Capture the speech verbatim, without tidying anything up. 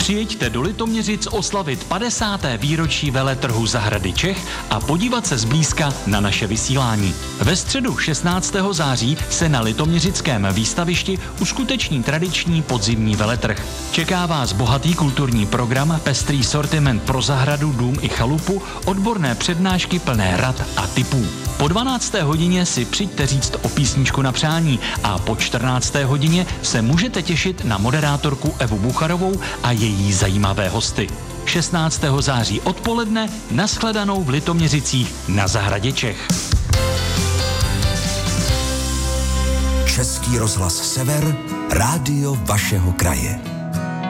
Přijeďte do Litoměřic oslavit padesáté výročí veletrhu Zahrady Čech a podívat se zblízka na naše vysílání. Ve středu šestnáctého září se na litoměřickém výstavišti uskuteční tradiční podzimní veletrh. Čeká vás bohatý kulturní program, pestrý sortiment pro zahradu, dům i chalupu, odborné přednášky plné rad a tipů. Po dvanácté hodině si přijďte říct o písničku na přání a po čtrnácté hodině se můžete těšit na moderátorku Evu Bucharovou a její zajímavé hosty. šestnáctého září odpoledne nashledanou v Litoměřicích na Zahradě Čech. Český rozhlas Sever, rádio vašeho kraje.